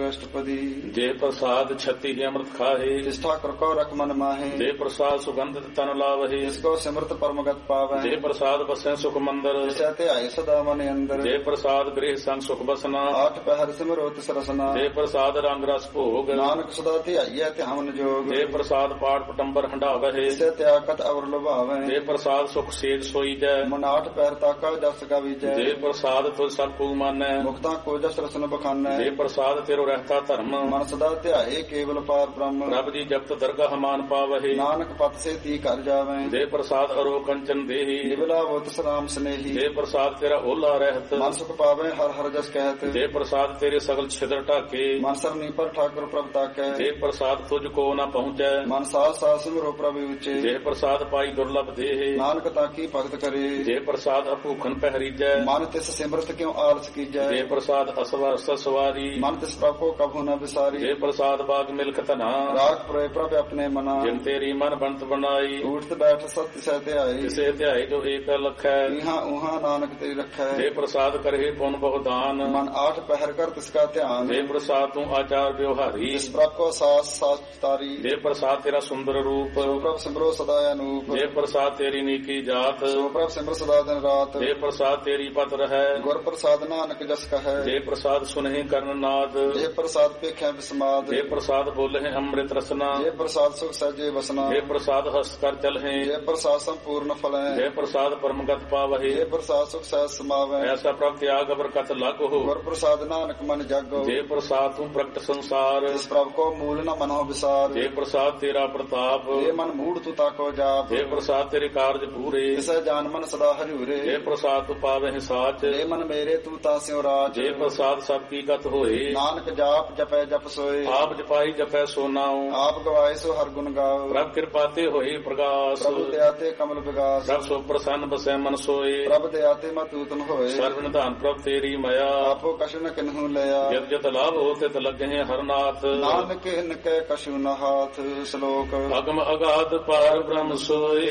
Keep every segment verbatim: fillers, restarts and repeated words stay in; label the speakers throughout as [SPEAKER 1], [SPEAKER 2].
[SPEAKER 1] अष्टपदी।
[SPEAKER 2] जे प्रसाद छत्ती ही अमृत खाहे,
[SPEAKER 1] जिस ठाकुर को रख मन माहे।
[SPEAKER 2] जे प्रसाद सुगंधित तन लावहे,
[SPEAKER 1] जिसको सिमरत परमगत पावे।
[SPEAKER 2] जे प्रसाद बसे सुख मंदिर,
[SPEAKER 1] जिसे ध्याए सदा मन अंदर।
[SPEAKER 2] जे प्रसाद गृह संग सुख बसना,
[SPEAKER 1] आठ पहर सिमरो तिस रसना।
[SPEAKER 2] जे प्रसाद रंग रस भोग,
[SPEAKER 1] नानक सदा ध्याइए ध्यान जोग।
[SPEAKER 2] जे प्रसाद पाठ पटंबर हंडावहे,
[SPEAKER 1] जिसे त्यागत अवर लुभावे।
[SPEAKER 2] जे प्रसाद सुख सेज सोई जय,
[SPEAKER 1] मन आठ पैर ताका जस गवीजै।
[SPEAKER 2] जे प्रसाद तुझ सब को मानै,
[SPEAKER 1] मुक्ता को जस रसन बखानै।
[SPEAKER 2] जे प्रसाद तेरो रहता धर्म,
[SPEAKER 1] मन सदा ध्याए केवल पार ब्रह्म।
[SPEAKER 2] रब जी जपत दरगाह मान पावहे,
[SPEAKER 1] नानक पत से ती कर जावे।
[SPEAKER 2] जे प्रसाद अरो कंचन देही,
[SPEAKER 1] निबला वो तिस राम स्नेही।
[SPEAKER 2] जे प्रसाद तेरा ओला रहत,
[SPEAKER 1] मन सुख पावे हर हर जस कहत।
[SPEAKER 2] जे प्रसाद तेरे सगल छिद्र ढाके,
[SPEAKER 1] मन सरनी पर ठाकुर प्रभ ताकै।
[SPEAKER 2] जे प्रसाद तुझको न पहुँचै,
[SPEAKER 1] मन सास सास सिमरो प्रभु उचे।
[SPEAKER 2] जे प्रसाद पाई दुर्लभ देहे,
[SPEAKER 1] नानक ताकी भगत करे।
[SPEAKER 2] जे प्रसाद अभूखन पहरीजै,
[SPEAKER 1] मन तिस सिमरत क्यों आलस कीजै।
[SPEAKER 2] जे प्रसाद असवर सवारी,
[SPEAKER 1] मन तिस प्रभु को कभू न विसारी।
[SPEAKER 2] जे प्रसाद बाग मिल्क तना,
[SPEAKER 1] राख पुरे प्रभ अपने मना।
[SPEAKER 2] जिन तेरी मन बनत बनाई,
[SPEAKER 1] उठत बैठ सत्य सहते आई।
[SPEAKER 2] जिसे ध्याय जो एक लख है,
[SPEAKER 1] यहाँ उहाँ नानक तेरी रखै।
[SPEAKER 2] जे प्रसाद करहे पुन बहुदान,
[SPEAKER 1] मन आठ पहर कर तिसका ध्यान।
[SPEAKER 2] जे प्रसाद तू आचार व्यवहारी,
[SPEAKER 1] जिस प्रभ को सास सास तारी।
[SPEAKER 2] जे प्रसाद तेरा सुंदर रूप,
[SPEAKER 1] सो प्रभ सिमरो सदा अनूप।
[SPEAKER 2] जे प्रसाद तेरी नीकी जात,
[SPEAKER 1] सो प्रभ सिमर सदा दिन रात।
[SPEAKER 2] जे प्रसाद तेरी पत है,
[SPEAKER 1] गुर प्रसाद नानक जस कहे।
[SPEAKER 2] जे प्रसाद सुनहि कर्ण नाद,
[SPEAKER 1] जे प्रसाद पेखे विस्माद।
[SPEAKER 2] जे प्रसाद बोले अमृत रसना,
[SPEAKER 1] जे प्रसाद सुख सहजे बसना।
[SPEAKER 2] जे प्रसाद हस्त कर चलहे,
[SPEAKER 1] जे प्रसाद संपूर्ण फलै।
[SPEAKER 2] जे प्रसाद परमगत पावहे,
[SPEAKER 1] जे प्रसाद सुख सहज समावै।
[SPEAKER 2] ऐसा प्रभ त्याग बरकत लाग हो।
[SPEAKER 1] गुर प्रसाद नानक मन जागो।
[SPEAKER 2] जे प्रसाद तू प्रकट संसार,
[SPEAKER 1] जिस प्रभ को मूल न मनो विसार।
[SPEAKER 2] जे प्रसाद तेरा प्रताप,
[SPEAKER 1] जे मन मूढ़ तू ताको जाप।
[SPEAKER 2] जे प्रसाद तेरे कार्य पूरे,
[SPEAKER 1] जिसे जान मन सदा हजूरे।
[SPEAKER 2] जे प्रसाद तू पावे साच,
[SPEAKER 1] जे मन मेरे तू तास्यो राज।
[SPEAKER 2] जे प्रसाद सबकी गत होए,
[SPEAKER 1] नानक जाप जपै जप सोए।
[SPEAKER 2] आप जपाई जपै सो नाउ,
[SPEAKER 1] आप गवाए सो हर गुण गाओ।
[SPEAKER 2] प्रभ कृपाते होए प्रकाश,
[SPEAKER 1] प्रभु दयाते कमल विगास।
[SPEAKER 2] प्रभ सो प्रसन्न बसै मन सोए,
[SPEAKER 1] प्रभ दयाते मतूतन होए।
[SPEAKER 2] सर्व निधान प्रभ तेरी मया,
[SPEAKER 1] आपो कछु न किन्हु लया।
[SPEAKER 2] जत जत लाभ होते त लगे हरनाथ,
[SPEAKER 1] नानक इनके कछु न हाथ। श्लोक
[SPEAKER 2] अगम अगाध पार ब्रह्म सोए,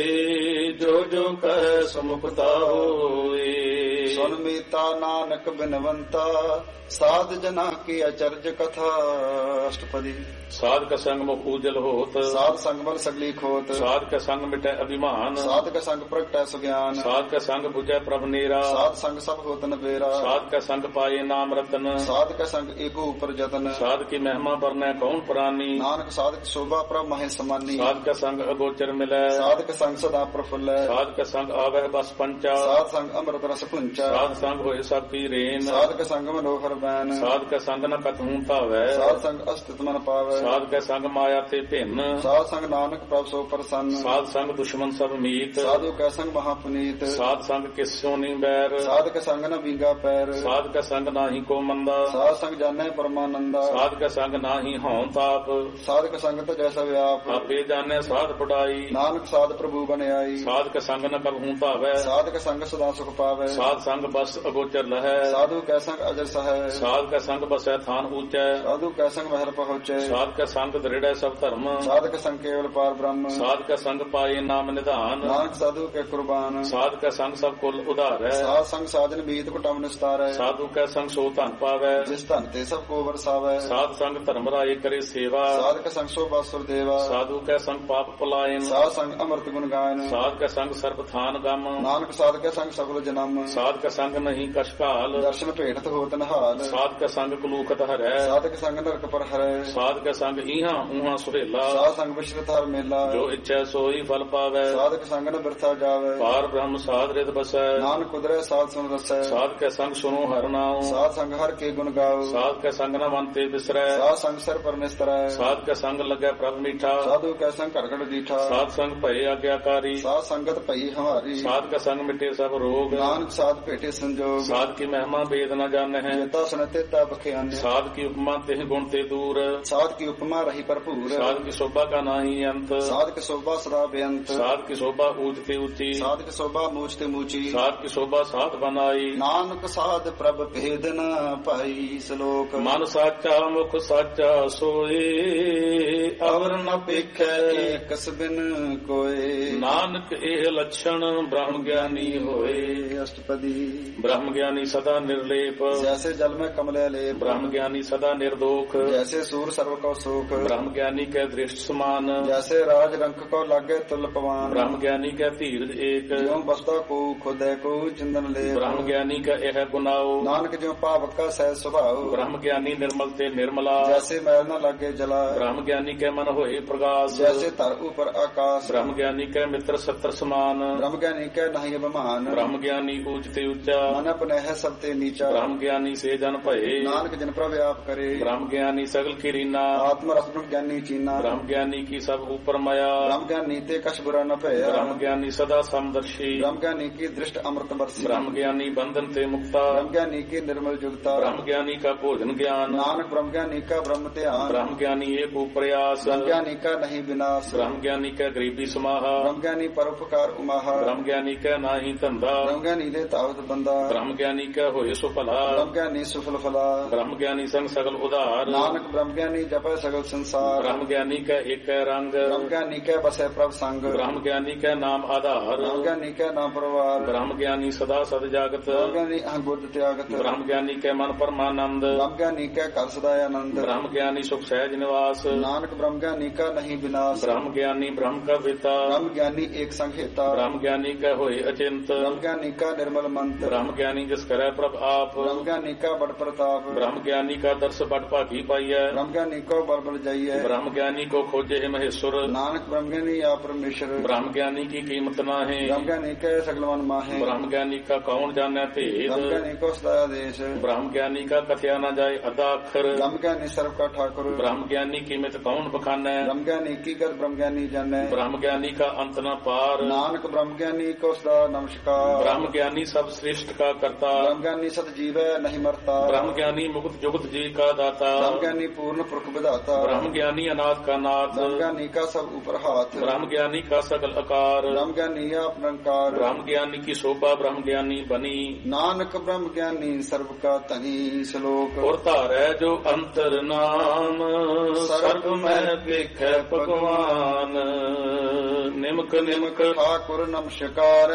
[SPEAKER 2] जो जो कह समुखता होए।
[SPEAKER 1] सुन मीता नानक बिनवंता, साध जना की अचर्ज कथा। अष्टपदी।
[SPEAKER 2] साध का संग मुख उजल होत,
[SPEAKER 1] साध संग बल सगली खोत।
[SPEAKER 2] साध का संग मिटै अभिमान,
[SPEAKER 1] साध का संग प्रगटै सुज्ञान।
[SPEAKER 2] साध का संग बुझै प्रभ नेरा,
[SPEAKER 1] साध संग सब होत न बेरा।
[SPEAKER 2] साध का संग पाए नाम रतन,
[SPEAKER 1] साध का संग एको ऊपर जतन।
[SPEAKER 2] साध की महिमा बरनै कौन प्राणी,
[SPEAKER 1] नानक साध की शोभा प्रभ महे समानी।
[SPEAKER 2] साध का संग अगोचर मिलै,
[SPEAKER 1] साध का संग सदा प्रफुल्ल।
[SPEAKER 2] साध का संग आवह बस पंचा,
[SPEAKER 1] साध संग अमृत रस पुंचा।
[SPEAKER 2] साध संग होए सब की रेन,
[SPEAKER 1] साध का संग मनोहर बैन।
[SPEAKER 2] साध का संग न कतहूं तावै,
[SPEAKER 1] साध संग अस्तित्व मन पावै।
[SPEAKER 2] साध का संग माया ते भिन्न,
[SPEAKER 1] साध संग नानक प्रभ सो प्रसन्न।
[SPEAKER 2] साध संग दुश्मन सब मीत,
[SPEAKER 1] साधु का संग महापुनीत।
[SPEAKER 2] साध संग किस्यो नी बैर,
[SPEAKER 1] साध का संग न बींगा पैर।
[SPEAKER 2] साध का संग नाही को मंदा,
[SPEAKER 1] साध संग जाने परमानंदा।
[SPEAKER 2] साध का संग नाही हौं ताप,
[SPEAKER 1] साध का संग तो जैसा व्याप।
[SPEAKER 2] आपे जाने साध पढ़ाई,
[SPEAKER 1] नानक साध प्रभु बने आई।
[SPEAKER 2] साध का संग न कबहूं तावै,
[SPEAKER 1] साध का संग सदा सुख पावै।
[SPEAKER 2] साध संग बस अगोचर लहै,
[SPEAKER 1] साधु का संग अजर सहाय।
[SPEAKER 2] साध का संग बसै थान ऊंचै,
[SPEAKER 1] साधु का संग महल पहुँचे।
[SPEAKER 2] साध का संग दृढ़ सब धर्म,
[SPEAKER 1] साध का संग केवल पार ब्रह्म।
[SPEAKER 2] साध का संग पाए नाम निधान,
[SPEAKER 1] नानक साधु के कुर्बान।
[SPEAKER 2] साध का संग सब कुल उधार है,
[SPEAKER 1] साध संग साधन बीत कुटम निस्तार है।
[SPEAKER 2] साधु का संग सो धन पावै,
[SPEAKER 1] जिस धन ते सब को बरसावै।
[SPEAKER 2] साध संग धर्म राय करे सेवा,
[SPEAKER 1] साध का संग शोभा सुर देवा।
[SPEAKER 2] साधु का संग पाप पलायन,
[SPEAKER 1] साध संग अमृत गुण गायन।
[SPEAKER 2] साध का संग सर्व थान गम,
[SPEAKER 1] नानक साध का संग सगुल जन्म।
[SPEAKER 2] साध का संग नहीं कशकाल,
[SPEAKER 1] दर्शन भेटत होत नहाल।
[SPEAKER 2] साध का संग कुलूकत हरै,
[SPEAKER 1] साध का संग नरक पर हरै।
[SPEAKER 2] साध का संग इहां उहां सुहेला,
[SPEAKER 1] साध संग विश्रित हर मेला।
[SPEAKER 2] जो इच्छा सोई फल पावै,
[SPEAKER 1] साध का संग न बिरथा जावै।
[SPEAKER 2] पार ब्रह्म साध रित बसै,
[SPEAKER 1] नानक कुदरै साध सुन रसै।
[SPEAKER 2] साध का संग सुनो हर नाम,
[SPEAKER 1] साध संग हर के गुण गाओ।
[SPEAKER 2] साध का संग न मन ते बिसरै,
[SPEAKER 1] साध संग सर पर निस्तरै।
[SPEAKER 2] साध का संग लगै प्रभ मीठा,
[SPEAKER 1] साधु का संग घड़घड़ दीठा।
[SPEAKER 2] साध संग भय आज्ञाकारी,
[SPEAKER 1] साध संगत भई हमारी।
[SPEAKER 2] साध का संग मिटे सब रोग,
[SPEAKER 1] नानक साध भेटे संजोग।
[SPEAKER 2] साध की महिमा वेद न जाने है,
[SPEAKER 1] जेता सुनते ता बख्यान।
[SPEAKER 2] साध की उपमा तेह गुण ते दूर,
[SPEAKER 1] साध की उपमा रही भरपूर।
[SPEAKER 2] साध की शोभा का नाही अंत,
[SPEAKER 1] साध की शोभा सदा बेअंत।
[SPEAKER 2] साध की शोभा ऊंचते ऊंची,
[SPEAKER 1] साध की शोभा मूचते मूची।
[SPEAKER 2] साध की शोभा साध बनाई,
[SPEAKER 1] नानक साध प्रभ भेद न पाई। श्लोक
[SPEAKER 2] मन साचा मुख साचा सोए,
[SPEAKER 1] अवर न पेखै एकस बिन कोय।
[SPEAKER 2] नानक एह लक्षण ब्रह्म ज्ञानी होए।
[SPEAKER 1] अष्टपदी।
[SPEAKER 2] ब्रह्म ज्ञानी सदा निर्लेप
[SPEAKER 1] जैसे जल में कमले लेप
[SPEAKER 2] ब्रह्म ज्ञानी सदा निर्दोख
[SPEAKER 1] जैसे सूर सर्व को सुख
[SPEAKER 2] ब्रह्म ज्ञानी के दृष्ट समान
[SPEAKER 1] जैसे राज रंक को लागे तुल पवान
[SPEAKER 2] ब्रह्म ज्ञानी का धीरज एक
[SPEAKER 1] ज्यों बसता को खुदे को चिंदन ले
[SPEAKER 2] ब्रह्म ज्ञानी का यह गुनाओ
[SPEAKER 1] नानक ज्यों पावक का सह स्वभाव
[SPEAKER 2] ब्रह्म ज्ञानी निर्मल ते निर्मला
[SPEAKER 1] जैसे मैल न लागे जला
[SPEAKER 2] ब्रह्म ज्ञानी के मन होए प्रकाश
[SPEAKER 1] जैसे तर ऊपर आकाश
[SPEAKER 2] ब्रह्म ज्ञानी के मित्र सत्र समान
[SPEAKER 1] ब्रह्म ज्ञानी के नहीं अभिमान
[SPEAKER 2] ब्रह्म ज्ञानी ऊंचते ऊंचा
[SPEAKER 1] मन अपने है सबते नीचा
[SPEAKER 2] ब्रह्म ज्ञानी से जन भये
[SPEAKER 1] नानक जिन पर व्याप करे
[SPEAKER 2] ब्रह्म ज्ञानी सगल की रीना
[SPEAKER 1] आत्म रस ब्रह्म ज्ञानी चीना
[SPEAKER 2] ब्रह्म ज्ञानी की सब ऊपर माया
[SPEAKER 1] ब्रह्म ज्ञानी ते कछ बुरा न भया
[SPEAKER 2] ब्रह्म ज्ञानी सदा समदर्शी
[SPEAKER 1] ब्रह्म ज्ञानी की दृष्ट अमृत बरसी
[SPEAKER 2] ब्रह्म ज्ञानी बंधन ते मुक्ता
[SPEAKER 1] ब्रह्म ज्ञानी की निर्मल जुगता
[SPEAKER 2] ब्रह्म ज्ञानी का भोजन ज्ञान
[SPEAKER 1] नानक ब्रह्म ज्ञानी का ब्रह्म ध्यान
[SPEAKER 2] ब्रह्म ज्ञानी एक प्रयास
[SPEAKER 1] ब्रह्म ज्ञानी का नहीं विनाश
[SPEAKER 2] ब्रह्म ज्ञानी का गरीबी समाहा
[SPEAKER 1] ब्रह्म ज्ञानी परोपकार उमाहा
[SPEAKER 2] ब्रह्म ज्ञानी का नाही धंधा
[SPEAKER 1] ब्रह्म ज्ञानी ले तावत बंदा
[SPEAKER 2] ब्रह्म ज्ञानी का होए सुफला
[SPEAKER 1] ब्रह्म ज्ञानी सुफल फला
[SPEAKER 2] ब्रह्म ज्ञानी संग सगल उदार
[SPEAKER 1] नानक ब्रह्म ज्ञानी जपे सगल संसार
[SPEAKER 2] ब्रह्म ज्ञानी का एक रंग
[SPEAKER 1] ब्रह्म ज्ञानी के बसे प्रभ संग
[SPEAKER 2] ब्रह्म ज्ञानी का नाम आधार
[SPEAKER 1] ब्रह्म ज्ञानी के नाम परवार
[SPEAKER 2] ब्रह्म ज्ञानी सदा सद जागत
[SPEAKER 1] ब्रह्म ज्ञानी अहंबुद्ध त्यागत
[SPEAKER 2] ब्रह्म ज्ञानी के मन परमानंद
[SPEAKER 1] ब्रह्म ज्ञानी के कर सदानंद
[SPEAKER 2] ब्रह्म ज्ञानी सुख सहज निवास
[SPEAKER 1] नानक ब्रह्म ज्ञानी का नहीं विनाश
[SPEAKER 2] ब्रह्म ज्ञानी ब्रह्म का पिता
[SPEAKER 1] ब्रह्म ज्ञानी एक संहिता
[SPEAKER 2] ब्रह्म ज्ञानी का होए अचिंत
[SPEAKER 1] ब्रह्म ज्ञानी का निर्मल मंत्र
[SPEAKER 2] ब्रह्म ज्ञानी जिस करे प्रभ आप
[SPEAKER 1] ब्रह्म ज्ञानी का बड़ प्रताप
[SPEAKER 2] ब्रह्म ज्ञानी का दर्श बड़ भागी पाइय
[SPEAKER 1] ब्रह्म ज्ञानी को बल बल जाइए
[SPEAKER 2] ब्रह्म ज्ञानी को खोजे है महेश्वर
[SPEAKER 1] नानक ब्रह्म ज्ञानी या परमेश्वर
[SPEAKER 2] ब्रह्म ज्ञानी की कीमत ना है
[SPEAKER 1] ब्रह्म ज्ञानी के सगलवन माहे
[SPEAKER 2] ब्रह्म ज्ञानी का कौन जाने भेद
[SPEAKER 1] ब्रह्म ज्ञानी को सदा देश
[SPEAKER 2] ब्रह्म ज्ञानी का कथया न जाए अदा अक्षर
[SPEAKER 1] ब्रह्म ज्ञानी सर्व का ठाकुर
[SPEAKER 2] ब्रह्म ज्ञानी कीमत कौन बखाने
[SPEAKER 1] ब्रह्म ज्ञानी की गत ब्रह्म ज्ञानी जाने
[SPEAKER 2] ब्रह्म ज्ञानी का अंत न पार
[SPEAKER 1] नानक ब्रह्म ज्ञानी को सदा नमस्कार
[SPEAKER 2] ब्रह्म ज्ञानी सब श्रेष्ठ का करता
[SPEAKER 1] ब्रह्म ज्ञानी सत जीव है नहीं मरता
[SPEAKER 2] ब्रह्म ज्ञानी मुक्त जुगत जी का दाता
[SPEAKER 1] ब्रह्म ज्ञानी पूर्ण पुरख विधाता
[SPEAKER 2] ब्रह्म ज्ञानी अनाथ का नाथ
[SPEAKER 1] ब्रह्म ज्ञानी का सब ऊपर हाथ
[SPEAKER 2] ब्रह्म ज्ञानी का सकल आकार
[SPEAKER 1] ब्रह्म ज्ञानी आप निरंकार
[SPEAKER 2] ब्रह्म ज्ञानी की शोभा ब्रह्म ज्ञानी बनी
[SPEAKER 1] नानक ब्रह्म ज्ञानी सर्व का तनी श्लोक
[SPEAKER 2] और तारै जो अंतर नाम सर्व में लिखे भगवान निमक निमक
[SPEAKER 1] ठाकुर नमस्कार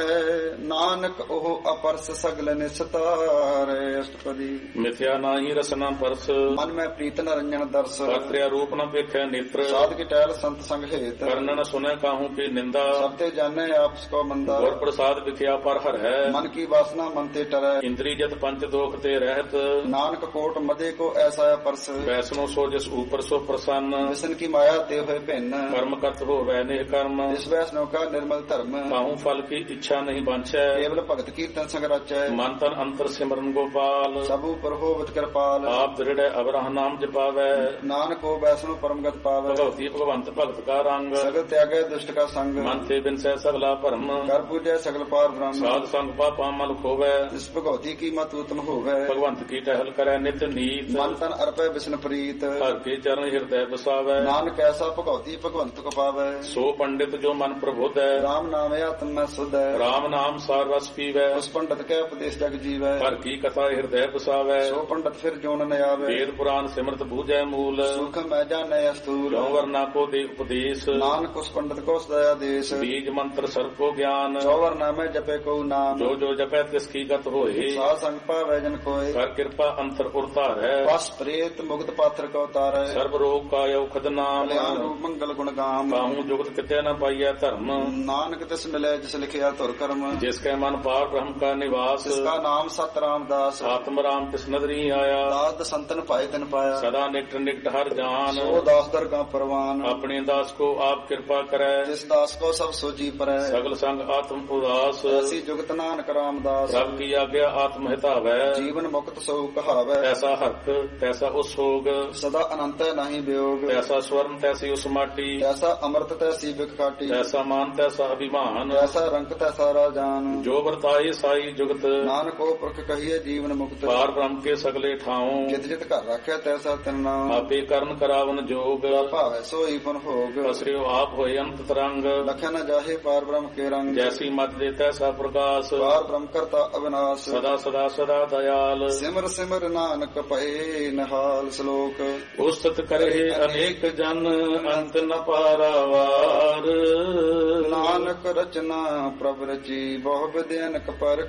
[SPEAKER 1] नानक ओह अपरस सगल निस्तार अष्टपदी
[SPEAKER 2] मिथ्या नाही रसना परस
[SPEAKER 1] मन में प्रीत न रंजन दर्श
[SPEAKER 2] कर्त्या रूप न देखे नेत्र
[SPEAKER 1] साध की टहल संत संग हेत
[SPEAKER 2] कर्णन सुने काहू की निंदा
[SPEAKER 1] सबते जाने आपस को मंदा
[SPEAKER 2] और प्रसाद विख्या पर हर है
[SPEAKER 1] मन की वासना मन ते टरै
[SPEAKER 2] इंद्री जत पंच दोख ते रहत
[SPEAKER 1] नानक कोट मदे को ऐसा परस
[SPEAKER 2] वैष्णो सो जिस ऊपर सो प्रसन्न
[SPEAKER 1] विष्णु की माया ते हुए भिन्न
[SPEAKER 2] कर्म करत हो वैने कर्म
[SPEAKER 1] इस वैष्णव का निर्मल धर्म
[SPEAKER 2] काहू फल की इच्छा नहीं बांछै
[SPEAKER 1] केवल भगत कीर्तन संग रचै
[SPEAKER 2] मन तन अंतर सिमरन गोपाल
[SPEAKER 1] सब ऊपर हो वित कृपाल
[SPEAKER 2] आप दृढ़ अवरह नाम जपावै
[SPEAKER 1] नानक को वैष्णव परमगत पावै
[SPEAKER 2] भगवती भगवंत भगत का रंग
[SPEAKER 1] सगल त्यागे दुष्ट का संग
[SPEAKER 2] मन ते बिन सह सगला भरम
[SPEAKER 1] कर पूजै सगल पार ब्रह्म
[SPEAKER 2] साध संग पापा मल खोवै
[SPEAKER 1] इस भगवती की मत उत्तम होवै
[SPEAKER 2] भगवंत की टहल करे नित नीत
[SPEAKER 1] मन तन अर्पै विष्णु प्रीत
[SPEAKER 2] हर के चरण हृदय बसावै
[SPEAKER 1] नानक ऐसा भगवती भगवंत को पावै
[SPEAKER 2] सो पंडित जो मन प्रबुद्ध है
[SPEAKER 1] राम नाम आत्म में शुद्ध है
[SPEAKER 2] राम नाम सार रस पीवै
[SPEAKER 1] उस पंडित के उपदेश जग जीवै
[SPEAKER 2] हर की कथा हृदय बसावै
[SPEAKER 1] सो पंडित फिर जोन न आवे
[SPEAKER 2] वेद पुराण सिमरत बूझै मूल
[SPEAKER 1] सुख मैं जाने स्थूल
[SPEAKER 2] चौवरना को दे उपदेश
[SPEAKER 1] नानक उस पंडित को सदया देश
[SPEAKER 2] बीज मंत्र सर को ज्ञान
[SPEAKER 1] चौवरना में जपे को नाम
[SPEAKER 2] जो जो जपै तिसकी गत होए
[SPEAKER 1] साध संग पावै जन कोय
[SPEAKER 2] कर कृपा अंतर उरतार है
[SPEAKER 1] बस प्रेत मुक्त पात्र को तारै
[SPEAKER 2] सर्व रोग का औखद नाम
[SPEAKER 1] कल्याण रूप मंगल गुण गाम
[SPEAKER 2] काहू जुगत किते न पाइय धर्म
[SPEAKER 1] नानक तिस मिले जिस लिखिया तुर कर्म
[SPEAKER 2] जिसके मन पार ब्रह्म का निवास
[SPEAKER 1] जिसका नाम सत रामदास
[SPEAKER 2] आत्म राम तिस नदरी आया
[SPEAKER 1] दास संतन पाए तिन पाया
[SPEAKER 2] सदा निकट निकट हर जान
[SPEAKER 1] सो दास दरगाह परवान
[SPEAKER 2] अपने दास को आप कृपा करे
[SPEAKER 1] जिस दास को सब सोजी परै
[SPEAKER 2] सगल संग आत्म उदास
[SPEAKER 1] ऐसी जुगत नानक रामदास
[SPEAKER 2] रब की आज्ञा आत्म हितावै
[SPEAKER 1] जीवन मुक्त सो कहावै
[SPEAKER 2] ऐसा हर्क तैसा उस होग
[SPEAKER 1] सदा अनंत नहीं वियोग
[SPEAKER 2] तैसा स्वर्ण तैसी उस माटी
[SPEAKER 1] ऐसा अमृत तैसी बिक काटी
[SPEAKER 2] तैसा मान तैसा अभिमान
[SPEAKER 1] ऐसा रंग तैसा राजान
[SPEAKER 2] जो वर्ताए साई जुगत
[SPEAKER 1] नानक को पुरख कहिए जीवन मुक्त
[SPEAKER 2] पार ब्रह्म के सगले ठाऊं
[SPEAKER 1] जित जित कर रखे तैसा तिन नाम
[SPEAKER 2] आपे कर्ण करावन जोग
[SPEAKER 1] भावै सोई पुन भोग
[SPEAKER 2] असरियो आप होए अंत तरंग
[SPEAKER 1] लख न जाहे पार ब्रह्म के रंग
[SPEAKER 2] जैसी मत दे तैसा प्रकाश
[SPEAKER 1] पार ब्रह्म करता अविनाश
[SPEAKER 2] सदा सदा सदा दयाल
[SPEAKER 1] सिमर सिमर नानक पहे नहाल श्लोक
[SPEAKER 2] उस्तत करे अनेक जन अंत न पारावार
[SPEAKER 1] नानक रचना प्रभ रची बहु विद्यनक परख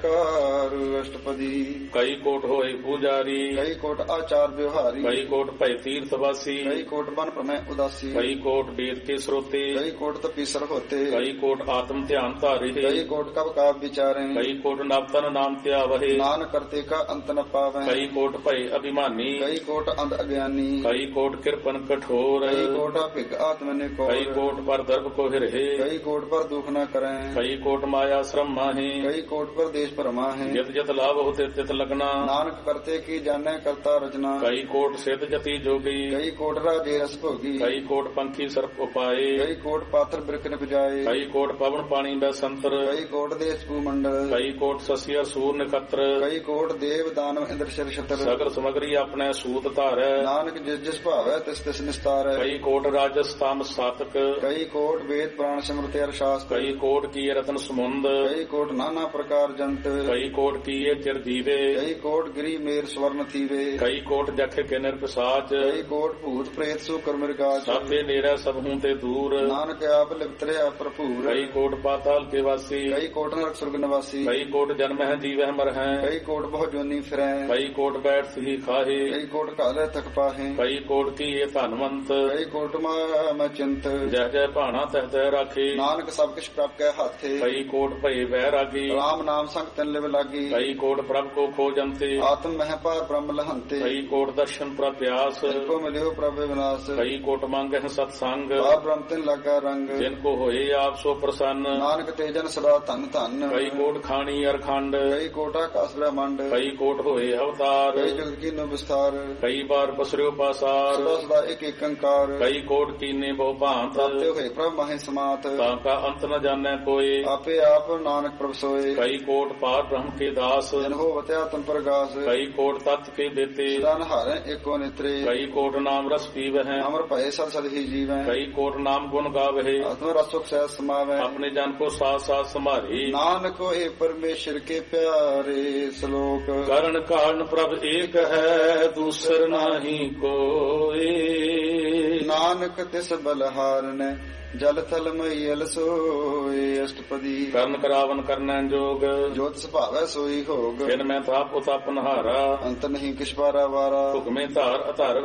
[SPEAKER 1] ਪ੍ਰਕਾਰ ਅਸ਼ਟਪਦੀ।
[SPEAKER 2] ਕਈ ਕੋਟ ਹੋਏ ਪੂਜਾਰੀ,
[SPEAKER 1] ਕਈ ਕੋਟ ਆਚਾਰ ਵਿਵਹਾਰੀ।
[SPEAKER 2] ਕਈ ਕੋਟ ਭੈ ਤੀਰਥ ਵਾਸੀ,
[SPEAKER 1] ਕਈ ਕੋਟ ਬਨ ਭ੍ਰਮੈ ਉਦਾਸੀ।
[SPEAKER 2] ਕਈ ਕੋਟ ਵੇਦ ਕੇ ਸਰੋਤੇ,
[SPEAKER 1] ਕਈ ਕੋਟ ਤਪੀਸਰ ਹੋਤੇ।
[SPEAKER 2] ਕਈ ਕੋਟ ਆਤਮ ਧਿਆਨ ਧਾਰੇ,
[SPEAKER 1] ਕਈ ਕੋਟ ਕਬ ਕਾਵ ਵਿਚਾਰੇ।
[SPEAKER 2] ਕਈ ਕੋਟ ਨਵ ਤਨ ਨਾਮ ਧਿਆਵਹਿ,
[SPEAKER 1] ਨਾਨਕ ਕਰਤੇ ਕਾ ਅੰਤ ਨ ਪਾਵੈ।
[SPEAKER 2] ਕਈ ਕੋਟ ਭੈ ਅਭਿਮਾਨੀ,
[SPEAKER 1] ਕਈ ਕੋਟ ਅੰਧ ਅਗਿਆਨੀ।
[SPEAKER 2] ਕਈ ਕੋਟ ਕਿਰਪਨ ਕਠੋਰ,
[SPEAKER 1] ਕਈ ਕੋਟ ਭਿਗ ਆਤਮਨੇ ਕੋ।
[SPEAKER 2] ਕਈ ਕੋਟ ਪਰ ਦਰਬ ਕੋ ਹਿਰਹਿ,
[SPEAKER 1] ਕਈ ਕੋਟ ਪਰ ਦੁਖ ਨ ਕਰੈ।
[SPEAKER 2] ਕਈ ਕੋਟ ਮਾਇਆ ਸ਼ਰਮ ਮਾਹੇ,
[SPEAKER 1] ਕਈ ਕੋਟ ਪਰ ਦੇਸ਼ ਭਰਮਾ ਹੈ।
[SPEAKER 2] ਜਿਤ ਜਿਤ ਲਾਭ ਹੋਤੇ ਤਿਤ ਲਗਨਾ,
[SPEAKER 1] ਨਾਨਕ ਕਰਤੇ ਕੀ ਜਾਣੈ ਕਰਤਾ ਰਚਨਾ।
[SPEAKER 2] ਕਈ ਕੋਟ ਸਿਧ ਜਤੀ ਜੋਗੀ,
[SPEAKER 1] ਕਈ ਕੋਟ ਰਾਜੇ ਰਸ ਭੋਗੀ।
[SPEAKER 2] ਕਈ ਕੋਟ ਪੰਖੀ ਸਰਪ ਉਪਾਏ,
[SPEAKER 1] ਕਈ ਕੋਟ ਪਾਤਰ ਬਿਰਖ ਨ ਬਜਾਏ।
[SPEAKER 2] ਕਈ ਕੋਟ ਪਵਨ ਪਾਣੀ ਦਾ ਸੰਤਰ,
[SPEAKER 1] ਕਈ ਕੋਟ ਦੇਸ਼ ਭੂ ਮੰਡਲ।
[SPEAKER 2] ਕਈ ਕੋਟ ਸਸਿਆ ਸੂਰ ਨਖਤਰ,
[SPEAKER 1] ਕਈ ਕੋਟ ਦੇਵ ਦਾਨਵ ਇੰਦਰ ਸ਼ਰ ਛਤਰ।
[SPEAKER 2] ਸਗਲ ਸਮਗਰੀ ਆਪਣੇ ਸੂਤ ਧਾਰੈ,
[SPEAKER 1] ਨਾਨਕ ਜਿਸ ਜਿਸ ਭਾਵੈ ਤਿਸ ਤਿਸ ਨਿਸਤਾਰੈ।
[SPEAKER 2] ਕਈ ਕੋਟ ਰਾਜਸ ਤਾਮ ਸਾਤਕ,
[SPEAKER 1] ਕਈ ਕੋਟ ਵੇਦ ਪ੍ਰਾਣ ਸਿਮਰਤਿ ਅਰ ਸ਼ਾਸਤਰ।
[SPEAKER 2] ਕਈ ਕੋਟ ਕੀ ਰਤਨ ਸਮੁੰਦ,
[SPEAKER 1] ਕਈ ਕੋਟ ਨਾਨਾ ਪ੍ਰਕਾਰ ਜੰਤ।
[SPEAKER 2] ਕਈ ਕੋਟ ਕੀਏ ਚਿਰ ਜੀਵੇ,
[SPEAKER 1] ਕਈ ਕੋਟ ਗਿਰੀ ਮੇਰ ਸਵਰਨ ਥੀਵੇ।
[SPEAKER 2] ਕਈ ਕੋਟ ਜਖ ਕੇ ਨਿਰਪਸਾਚ,
[SPEAKER 1] ਕਈ ਕੋਟ ਭੂਤ ਪ੍ਰੇਤ ਸੂਕਰ ਮਿਰਗਾਚ।
[SPEAKER 2] ਸਾਪੇ ਨੇੜੇ ਸਭ ਹੂੰ ਤੇ ਦੂਰ,
[SPEAKER 1] ਨਾਨਕ ਆਪ ਲਿਪਤਰਿਆ ਭਰਪੂਰ।
[SPEAKER 2] ਕਈ ਕੋਟ ਪਾਤਾਲ ਕੇ ਵਾਸੀ,
[SPEAKER 1] ਕਈ ਕੋਟ ਨਰਕ ਸੁਰਗ ਨਿਵਾਸੀ।
[SPEAKER 2] ਕਈ ਕੋਟ ਜਨਮ ਹੈ ਜੀਵਹਿ ਮਰਹਿ,
[SPEAKER 1] ਕਈ ਕੋਟ ਬਹੁ ਜੋਨੀ ਫਿਰੈ।
[SPEAKER 2] ਕਈ ਕੋਟ ਬੈਠ ਸਹੀ ਖਾਹੇ,
[SPEAKER 1] ਕਈ ਕੋਟ ਘਾਲੇ ਤਕ ਪਾਹੇ।
[SPEAKER 2] ਕਈ ਕੋਟ ਕੀਏ ਧਨਵੰਤ,
[SPEAKER 1] ਕਈ ਕੋਟ ਮੈਂ ਚਿੰਤ।
[SPEAKER 2] ਜਹ ਜਹ ਭਾਣਾ ਤਹ ਤਹ ਰਾਖੇ,
[SPEAKER 1] ਨਾਨਕ ਸਭ ਕਿਛ ਪ੍ਰਭ ਕੈ ਹਾਥੇ।
[SPEAKER 2] ਕਈ ਕੋਟ ਭਏ ਵੈਰਾਗੀ,
[SPEAKER 1] ਰਾਮ ਨਾਮ ਸੰਗ ਤਿਨ ਲਿਵ ਲਾਗੀ।
[SPEAKER 2] ਕਈ ਕੋਟ ਪ੍ਰਭ ਕੋ ਖੋਜੰਤੇ,
[SPEAKER 1] ਆਤਮ ਮਹਿ ਪਾਰ ਬ੍ਰਹਮ ਲਹੰਤੇ।
[SPEAKER 2] ਕਈ ਕੋਟ ਦਰਸ਼ਨ ਪ੍ਰਪਿਆਸ,
[SPEAKER 1] ਕੋ ਮਿਲਿਓ ਪ੍ਰਭ ਵਿਨਾਸ਼।
[SPEAKER 2] ਕਈ ਕੋਟ ਮੰਗਹਿ ਸਤ ਸੰਗ,
[SPEAKER 1] ਪਾਰ ਬ੍ਰਹਮ ਤਿਨ ਲਾਗਾ ਰੰਗ।
[SPEAKER 2] ਜਿਨ ਕੋ ਹੋਏ ਆਪ ਸੋ ਪ੍ਰਸੰਨ,
[SPEAKER 1] ਨਾਨਕ ਤੇ ਜਨ ਸਦਾ ਧਨ ਧਨ।
[SPEAKER 2] ਕਈ ਕੋਟ ਖਾਣੀ ਅਰਖੰਡ,
[SPEAKER 1] ਕਈ ਕੋਟ ਆਕਾਸ ਬ੍ਰਹਮੰਡ।
[SPEAKER 2] ਕਈ ਕੋਟ ਹੋਏ ਅਵਤਾਰ,
[SPEAKER 1] ਕਈ ਜਗਤ ਕੀਨੋ ਵਿਸਥਾਰ।
[SPEAKER 2] ਕਈ ਬਾਰ ਪਸਰਿਓ ਪਾਸਾਰ,
[SPEAKER 1] ਸਦਾ ਸਦਾ ਇੱਕ ਇੱਕ ਅੰਕਾਰ।
[SPEAKER 2] ਕਈ ਕੋਟ ਕੀਨੇ ਬਹੁ ਭਾਂਤ,
[SPEAKER 1] ਪ੍ਰਾਪਤੇ ਹੋਏ ਪ੍ਰਭ ਮਾਹੇ ਸਮਾਤ।
[SPEAKER 2] ਤਾਂ ਕਾ ਅੰਤ ਨ ਜਾਣੈ ਕੋਏ,
[SPEAKER 1] ਆਪੇ ਆਪ ਨਾਨਕ ਪ੍ਰਭ ਸੋਏ।
[SPEAKER 2] ਕਈ ਕੋਟ ਪਾਰ ਬ੍ਰਹਮ ਕੇ ਦਾਸ,
[SPEAKER 1] ਜਨ ਹੋਵਤ ਆਤਮ ਪ੍ਰਗਾਸ।
[SPEAKER 2] ਕਈ ਕੋਟ ਤਤ ਕੇ ਦੇਤੇ,
[SPEAKER 1] ਸਦਾ ਨਹਾਰੈ ਏਕੋ ਨੇਤਰੇ।
[SPEAKER 2] ਕਈ ਕੋਟ ਨਾਮ ਰਸ ਪੀਵਹਿ,
[SPEAKER 1] ਅਮਰ ਭਏ ਸਦ ਸਦ ਹੀ ਜੀਵੈ।
[SPEAKER 2] ਕਈ ਕੋਟ ਨਾਮ ਗੁਣ ਗਾਵਹਿ,
[SPEAKER 1] ਆਤਮ ਰਸ ਸੁਖ ਸਹਿਜ ਸਮਾਵੈ।
[SPEAKER 2] ਆਪਣੇ ਜਨ ਕੋ ਸਾਥ ਸਾਥ ਸੰਭਾਰੇ।
[SPEAKER 1] ਨਾਨਕ ਹੋਏ ਪਰਮੇਸ਼ਰ ਕੇ ਪਿਆਰੇ। ਸ਼ਲੋਕ
[SPEAKER 2] ਕਰਨ ਕਾਰਨ ਪ੍ਰਭ ਏਕ ਹੈ, ਦੂਸਰ ਨਾਹੀ ਕੋਏ।
[SPEAKER 1] ਨਾਨਕ ਤਿਸ ਬਲਹਾਰਨੈ, ਜਲ ਥਲ ਮਈਲ ਸੋਏ। ਅਸ਼ਟਪਦੀ।
[SPEAKER 2] ਕਰਨ ਕਰਾਵਨ ਕਰਨੈ ਜੋਗ,
[SPEAKER 1] ਜੋ ਤਿਸ ਭਾਵੈ ਸੋਈ ਹੋਗ।
[SPEAKER 2] ਬਿਨ ਮੈਂ ਤਾਪ ਉਤਪ ਨਹਾਰਾ,
[SPEAKER 1] ਅੰਤ ਨਹੀਂ ਕਿਛ ਬਾਰਾ ਵਾਰਾ।
[SPEAKER 2] ਹੁਕਮੇ ਧਾਰ ਅਧਾਰ